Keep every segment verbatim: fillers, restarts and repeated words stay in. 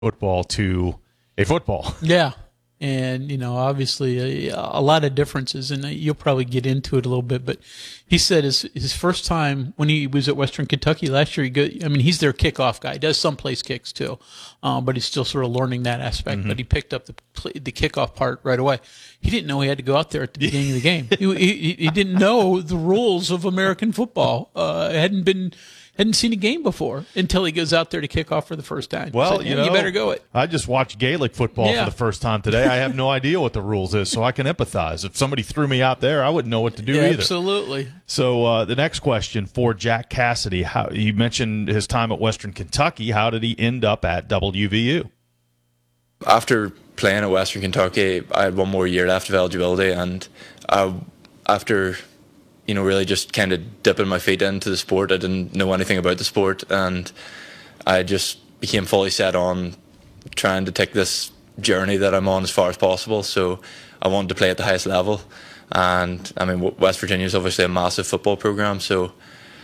football to a football. Yeah. And, you know, obviously a, a lot of differences, and you'll probably get into it a little bit, but he said his his first time when he was at Western Kentucky last year, he go, I mean, he's their kickoff guy. He does some place kicks too, um, but he's still sort of learning that aspect. Mm-hmm. But he picked up the the kickoff part right away. He didn't know he had to go out there at the beginning of the game. He, he, he didn't know the rules of American football. Uh, hadn't been... Hadn't seen a game before until he goes out there to kick off for the first time. Well, so, you know, you better go it. I just watched Gaelic football yeah. for the first time today. I have no idea what the rules is, so I can empathize. If somebody threw me out there, I wouldn't know what to do yeah, either. Absolutely. So uh, the next question for Jack Cassidy: How you mentioned his time at Western Kentucky? How did he end up at W V U? After playing at Western Kentucky, I had one more year left of eligibility, and I, after. you know, really just kind of dipping my feet into the sport. I didn't know anything about the sport, and I just became fully set on trying to take this journey that I'm on as far as possible. So I wanted to play at the highest level, and I mean, West Virginia is obviously a massive football program. So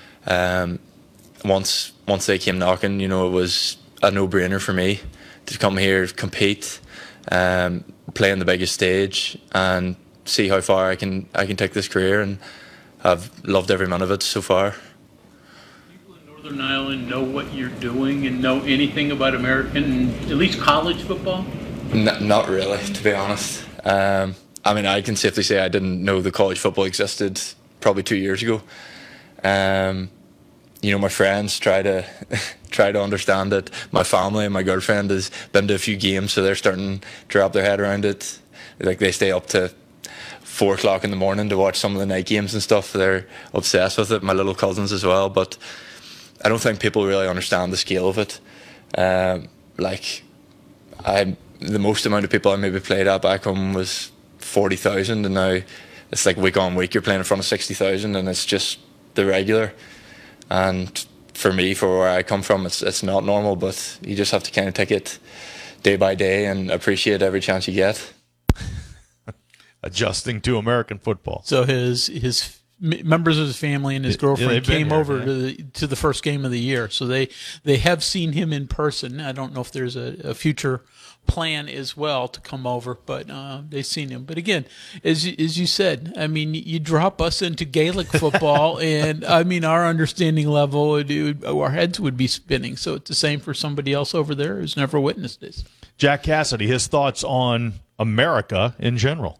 um, once once they came knocking, you know, it was a no-brainer for me to come here, compete, um, play on the biggest stage, and see how far I can I can take this career. And I've loved every minute of it so far. People in Northern Ireland know what you're doing and know anything about American, at least college football? N- not really, to be honest. Um, I mean, I can safely say I didn't know the college football existed probably two years ago. Um, you know, my friends try to try to understand it. My family and my girlfriend has been to a few games, so they're starting to wrap their head around it. Like, they stay up to four o'clock in the morning to watch some of the night games and stuff. They're obsessed with it. My little cousins as well. But I don't think people really understand the scale of it. Um, like, I, the most amount of people I maybe played at back home was forty thousand, and now it's like week on week you're playing in front of sixty thousand, and it's just the regular. And for me, for where I come from, it's it's not normal. But you just have to kind of take it day by day and appreciate every chance you get. Adjusting to American football. So his his members of his family and his girlfriend yeah, came here, over yeah. to the to the first game of the year. So they they have seen him in person. I don't know if there's a, a future plan as well to come over, but uh, they've seen him. But again, as as you said, I mean, you drop us into Gaelic football, and I mean, our understanding level, it would, our heads would be spinning. So it's the same for somebody else over there who's never witnessed this. Jack Cassidy, his thoughts on America in general.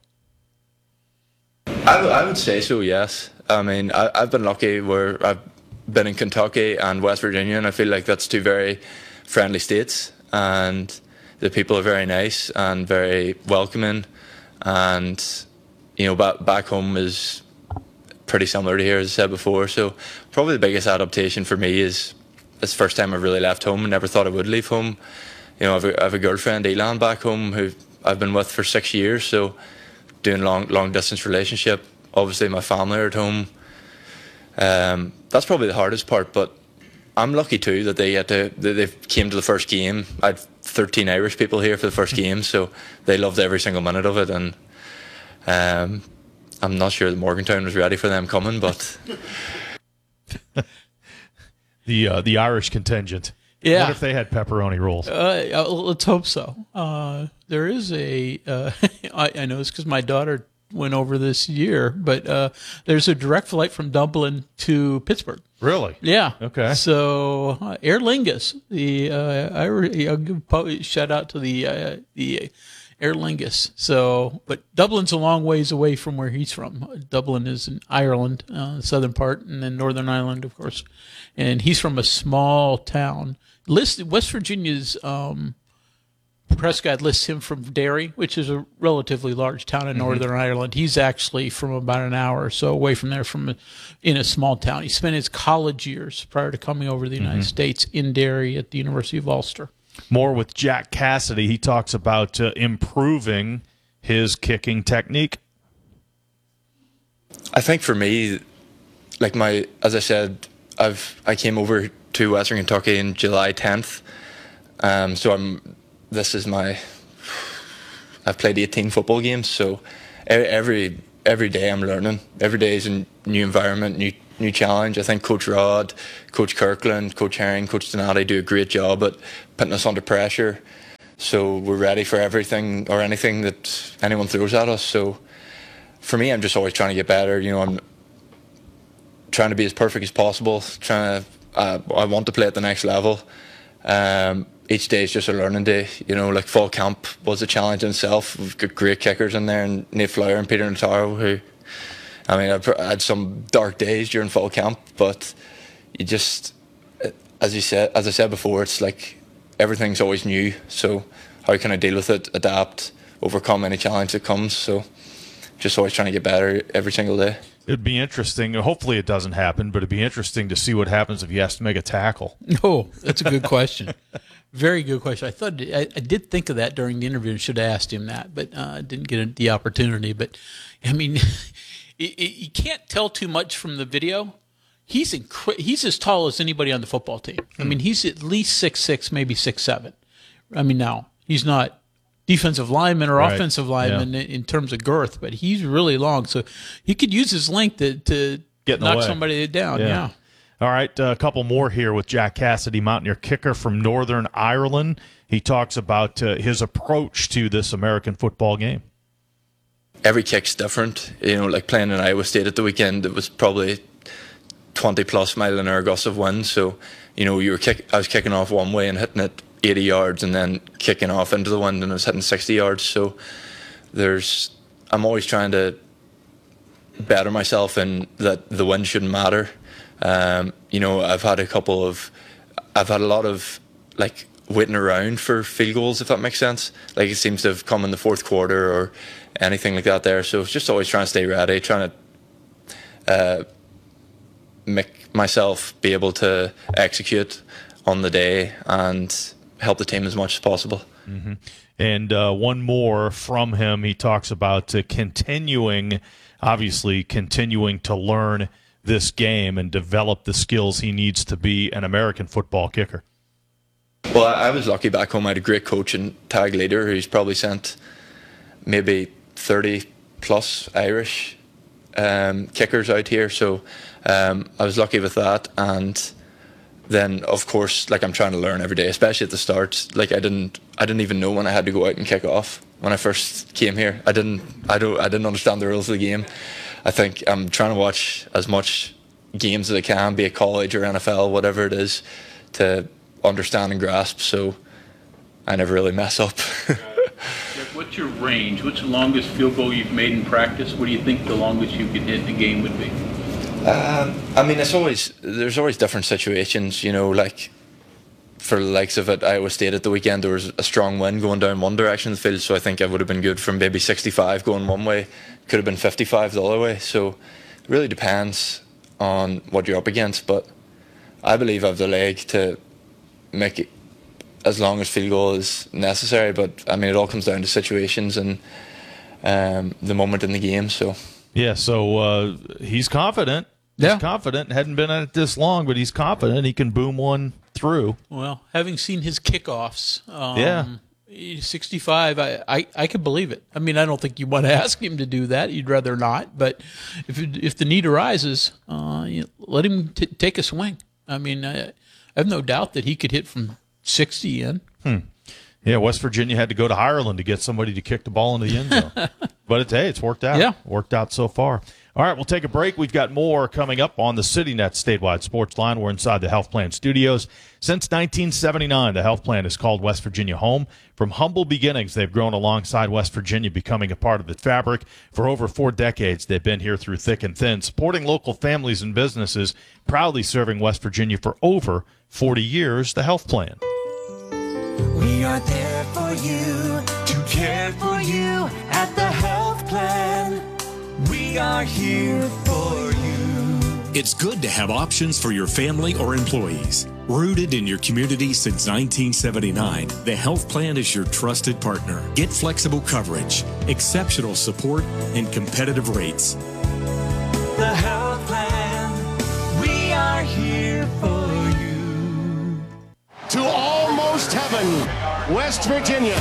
I, I would say so, yes. I mean, I, I've been lucky where I've been in Kentucky and West Virginia, and I feel like that's two very friendly states, and the people are very nice and very welcoming, and, you know, back, back home is pretty similar to here, as I said before. So probably the biggest adaptation for me is it's the first time I've really left home and never thought I would leave home. You know, I have a, I have a girlfriend, Elan, back home, who I've been with for six years, so doing long long distance relationship. Obviously my family are at home. Um, that's probably the hardest part, but I'm lucky too that they get to they came to the first game. I had thirteen Irish people here for the first game, so they loved every single minute of it, and um, I'm not sure that Morgantown was ready for them coming, but the uh, the Irish contingent. Yeah. What if they had pepperoni rolls? Uh, let's hope so. Uh, there is a, uh, I, I know it's because my daughter went over this year, but uh, there's a direct flight from Dublin to Pittsburgh. Really? Yeah. Okay. So uh, Aer Lingus, the uh, I, I'll give a shout out to the uh, the Aer Lingus. So, but Dublin's a long ways away from where he's from. Dublin is in Ireland, uh, the southern part, and then Northern Ireland, of course. And he's from a small town. List West Virginia's um, press guide lists him from Derry, which is a relatively large town in Northern mm-hmm. Ireland. He's actually from about an hour or so away from there, from a, in a small town. He spent his college years prior to coming over to the United mm-hmm. States in Derry at the University of Ulster. More with Jack Cassidy. He talks about uh, improving his kicking technique. I think for me, like my, as I said, I've I came over to Western Kentucky in July tenth. Um, so I'm. This is my. I've played eighteen football games, so every every day I'm learning. Every day is a new environment, new new challenge. I think Coach Rod, Coach Kirkland, Coach Herring, Coach Donati do a great job at putting us under pressure so we're ready for everything or anything that anyone throws at us. So for me, I'm just always trying to get better. You know, I'm trying to be as perfect as possible. Trying to, uh, I want to play at the next level. Um, each day is just a learning day. You know, like fall camp was a challenge in itself. We've got great kickers in there, and Nate Flower and Peter Notaro, who, I mean, I've had some dark days during fall camp, but you just, as you said, as I said before, it's like everything's always new. So how can I deal with it, adapt, overcome any challenge that comes? So just always trying to get better every single day. It'd be interesting. Hopefully it doesn't happen, but it'd be interesting to see what happens if he has to make a tackle. Oh, that's a good question. Very good question. I thought I, I did think of that during the interview and should have asked him that, but uh, didn't get the opportunity. But I mean, it, it, you can't tell too much from the video. He's incre- he's as tall as anybody on the football team. I mean, he's at least six six, maybe six seven. I mean, now he's not defensive lineman or Right. offensive lineman Yeah. in, in terms of girth, but he's really long, so he could use his length to, to Get in the knock way. somebody down. Yeah. All right, uh, a couple more here with Jack Cassidy, Mountaineer kicker from Northern Ireland. He talks about uh, his approach to this American football game. Every kick's different. You know, like playing in Iowa State at the weekend, it was probably twenty plus mile an hour gusts of wind. So, you know, you were kick. I was kicking off one way and hitting it eighty yards, and then kicking off into the wind and I was hitting sixty yards. So, there's. I'm always trying to better myself, and that the wind shouldn't matter. Um, you know, I've had a couple of, I've had a lot of like waiting around for field goals, if that makes sense. Like it seems to have come in the fourth quarter or anything like that there. So it's just always trying to stay ready, trying to uh, make myself be able to execute on the day and help the team as much as possible. Mm-hmm. And uh, one more from him. He talks about uh, continuing, obviously continuing to learn this game and develop the skills he needs to be an American football kicker. Well, I was lucky back home. I had a great coach and tag leader who's probably sent maybe thirty plus Irish um, kickers out here. So um, I was lucky with that. And then, of course, like I'm trying to learn every day, especially at the start. Like I didn't, I didn't even know when I had to go out and kick off when I first came here. I didn't, I don't, I didn't understand the rules of the game. I think I'm trying to watch as much games as I can, be it college or N F L, whatever it is, to understand and grasp, so I never really mess up. Jack, what's your range? What's the longest field goal you've made in practice? What do you think the longest you could hit in a game would be? Um, I mean, it's always there's always different situations, you know. Like for the likes of it, Iowa State at the weekend, there was a strong wind going down one direction of the field, so I think I would have been good from maybe sixty-five going one way, could have been fifty-five the other way. So it really depends on what you're up against. But I believe I have the leg to make it as long as field goal is necessary. But I mean, it all comes down to situations and um, the moment in the game. So yeah, so uh, he's confident. He's Yeah. confident. Hadn't been at it this long, but he's confident he can boom one through. Well, having seen his kickoffs, um, Yeah. sixty-five, I, I, I could believe it. I mean, I don't think you want to ask him to do that. You'd rather not. But if it, if the need arises, uh, you let him t- take a swing. I mean, I, I have no doubt that he could hit from sixty in. Hmm. Yeah, West Virginia had to go to Ireland to get somebody to kick the ball into the end zone. But it's, hey, it's worked out. Yeah. Worked out so far. All right, we'll take a break. We've got more coming up on the CityNet Statewide Sports Line. We're inside the Health Plan Studios. Since nineteen seventy-nine, the Health Plan has called West Virginia home. From humble beginnings, they've grown alongside West Virginia, becoming a part of its fabric. For over four decades, they've been here through thick and thin, supporting local families and businesses, proudly serving West Virginia for over forty years. The Health Plan. We are there for you, to care for you at the Health Plan. We are here for you. It's good to have options for your family or employees. Rooted in your community since nineteen seventy-nine, the Health Plan is your trusted partner. Get flexible coverage, exceptional support, and competitive rates. The Health Plan. We are here for you. To almost heaven, West Virginia.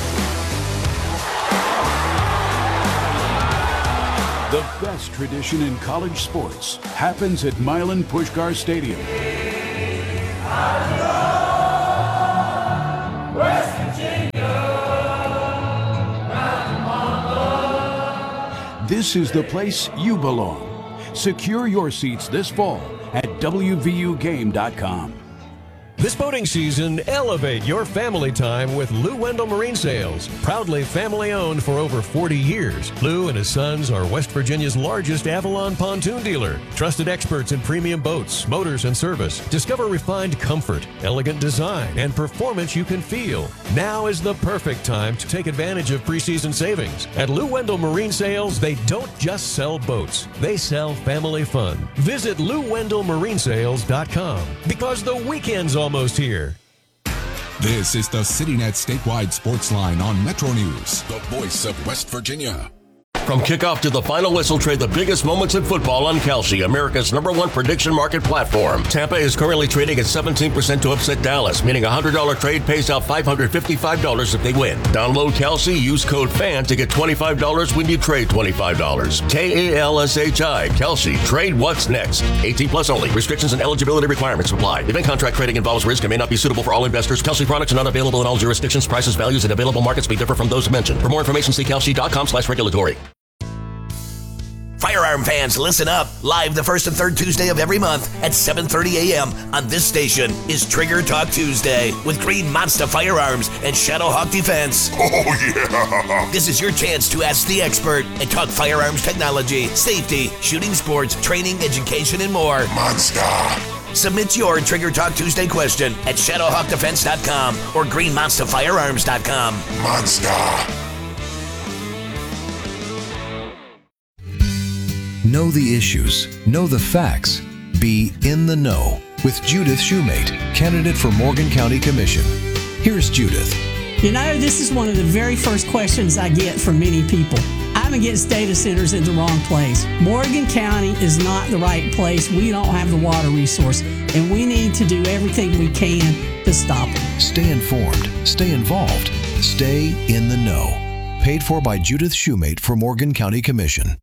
The best tradition in college sports happens at Milan Puskar Stadium. West Virginia. this is the place you belong. Secure your seats this fall at W V U game dot com. This boating season, elevate your family time with Lou Wendell Marine Sales. Proudly family-owned for over forty years, Lou and his sons are West Virginia's largest Avalon pontoon dealer. Trusted experts in premium boats, motors, and service. Discover refined comfort, elegant design, and performance you can feel. Now is the perfect time to take advantage of preseason savings. At Lou Wendell Marine Sales, they don't just sell boats. They sell family fun. Visit Lou Wendell Marine Sales dot com because the weekend's almost Almost here. This is the CityNet Statewide Sports Line on Metro News, the voice of West Virginia. From kickoff to the final whistle, trade the biggest moments in football on Kalshi, America's number one prediction market platform. Tampa is currently trading at seventeen percent to upset Dallas, meaning a one hundred dollars trade pays out five hundred fifty-five dollars if they win. Download Kalshi, use code FAN to get twenty-five dollars when you trade twenty-five dollars. K A L S H I, Kalshi. Trade what's next. eighteen plus only. Restrictions and eligibility requirements apply. Event contract trading involves risk and may not be suitable for all investors. Kalshi products are not available in all jurisdictions. Prices, values, and available markets may differ from those mentioned. For more information, see kalshi dot com slash regulatory. Firearm fans, listen up. Live the first and third Tuesday of every month at seven thirty a.m. on this station is Trigger Talk Tuesday with Green Monster Firearms and Shadowhawk Defense. Oh, yeah. This is your chance to ask the expert and talk firearms technology, safety, shooting sports, training, education, and more. Monster. Submit your Trigger Talk Tuesday question at shadowhawk defense dot com or green monster firearms dot com. Monster. Know the issues, know the facts, be in the know with Judith Shoemate, candidate for Morgan County Commission. Here's Judith. You know, this is one of the very first questions I get from many people. I'm against data centers in the wrong place. Morgan County is not the right place. We don't have the water resource, and we need to do everything we can to stop it. Stay informed, stay involved, stay in the know. Paid for by Judith Shoemate for Morgan County Commission.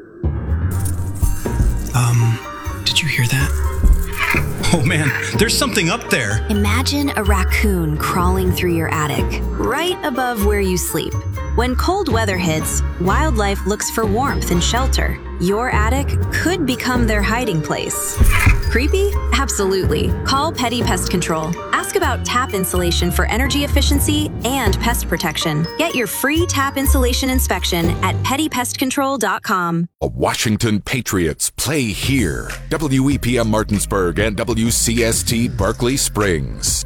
Um, did you hear that? Oh man, there's something up there. Imagine a raccoon crawling through your attic, right above where you sleep. When cold weather hits, wildlife looks for warmth and shelter. Your attic could become their hiding place. Creepy? Absolutely. Call Petty Pest Control. Ask about tap insulation for energy efficiency and pest protection. Get your free tap insulation inspection at petty pest control dot com. The Washington Patriots play here. W E P M Martinsburg and W C S T Berkeley Springs.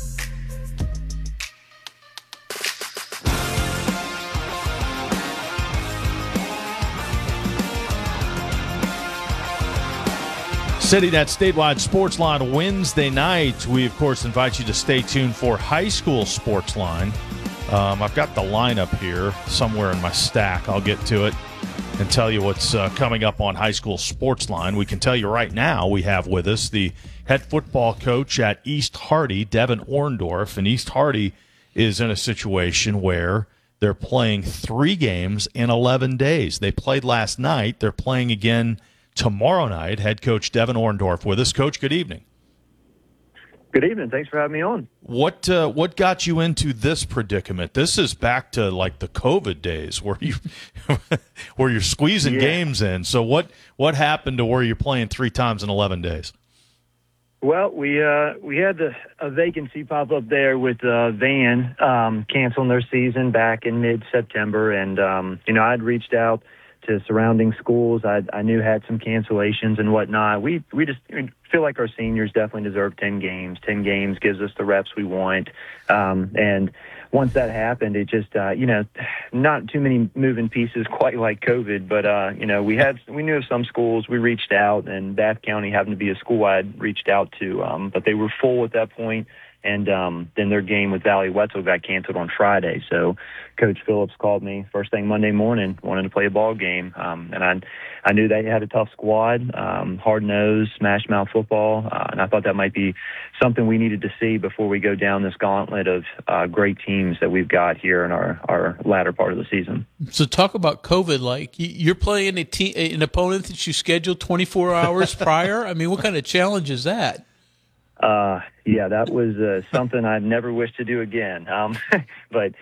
CityNet Statewide Sports Line Wednesday night. We, of course, invite you to stay tuned for High School Sports Line. Um, I've got the lineup here somewhere in my stack. I'll get to it and tell you what's uh, coming up on High School Sports Line. We can tell you right now we have with us the head football coach at East Hardy, Devin Orndorff. And East Hardy is in a situation where they're playing three games in eleven days. They played last night. They're playing again tomorrow night. Head coach Devin Orndorff with us. Coach, good evening. Good evening. Thanks for having me on. What uh, what got you into this predicament? This is back to like the COVID days where you where you're squeezing yeah. games in. So what what happened to where you're playing three times in eleven days? Well, we uh, we had the, a vacancy pop up there with uh, Van um, canceling their season back in mid-September, and um, you know I'd reached out to surrounding schools I, I knew had some cancellations and whatnot. We we just feel like our seniors definitely deserve ten games. ten games gives us the reps we want. Um, and once that happened, it just, uh, you know, not too many moving pieces quite like COVID, but, uh, you know, we had, we knew of some schools. We reached out, and Bath County happened to be a school I had reached out to, um, but they were full at that point. And um, then their game with Valley Wetzel got canceled on Friday. So Coach Phillips called me first thing Monday morning, wanted to play a ball game. Um, and I I knew they had a tough squad, um, hard-nosed, smash-mouth football. Uh, and I thought that might be something we needed to see before we go down this gauntlet of uh, great teams that we've got here in our, our latter part of the season. So talk about COVID. Like, you're playing a team, an opponent that you scheduled twenty-four hours prior. I mean, what kind of challenge is that? Uh, yeah, that was uh, something I've never wished to do again. Um, but